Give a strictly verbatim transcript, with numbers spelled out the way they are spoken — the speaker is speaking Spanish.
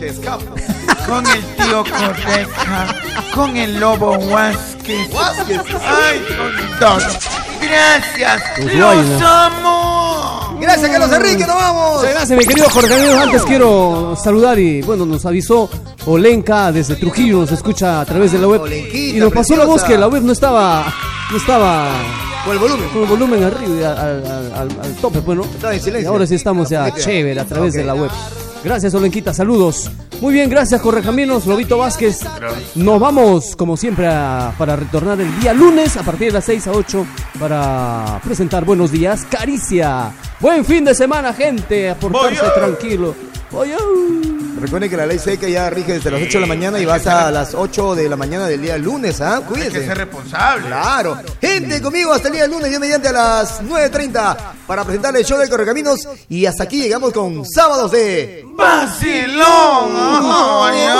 con el tío Correja, con el lobo Vázquez. Ay, con todos. Gracias, los amo. Gracias, Carlos Enrique, nos vamos. Muchas gracias, mi querido Jorge Amigos. Antes quiero saludar y, bueno, nos avisó Olenka desde Trujillo, nos escucha a través de la web. Olenquita, y nos pasó preciosa. la voz que la web no estaba, no estaba con el volumen. Con el volumen arriba, al, al, al, al tope, pues, ¿no? Estaba en silencio. Y ahora sí estamos ya chévere a través okay. de la web. Gracias, Olenquita, saludos. Muy bien, gracias, Correcaminos, Lobito Vázquez. Nos vamos, como siempre, a, para retornar el día lunes a partir de las seis a ocho para presentar Buenos Días, Caricia. Buen fin de semana, gente, a portarse tranquilo. Oye. Recuerden que la ley seca ya rige desde las ocho de la mañana y va hasta las ocho de la mañana del día lunes, ¿ah? Cuídense. Hay que ser responsable. Claro. Gente, conmigo hasta el día lunes, yo mediante a las nueve treinta para presentarle el show del Correcaminos. Y hasta aquí llegamos con Sábados de Vacilón.